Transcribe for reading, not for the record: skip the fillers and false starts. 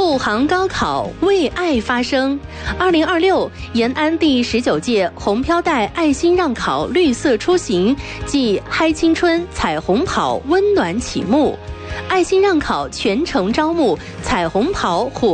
护航高考，为爱发声。2026延安第19届红飘带爱心让考绿色出行暨嗨青春彩虹跑温暖启幕，爱心让考全程招募彩虹跑火